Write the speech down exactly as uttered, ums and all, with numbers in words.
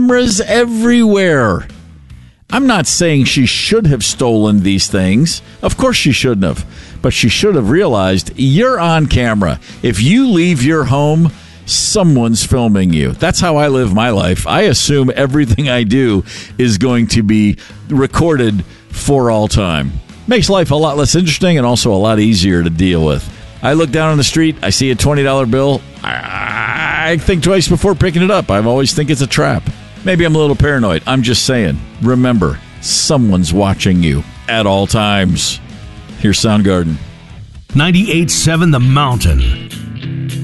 cameras everywhere. I'm not saying she should have stolen these things. Of course she shouldn't have. But she should have realized you're on camera. If you leave your home, someone's filming you. That's how I live my life. I assume everything I do is going to be recorded for all time. Makes life a lot less interesting and also a lot easier to deal with. I look down on the street, I see a twenty dollar bill. I think twice before picking it up. I always think it's a trap. Maybe I'm a little paranoid. I'm just saying. Remember, someone's watching you at all times. Here's Soundgarden. ninety-eight point seven The Mountain.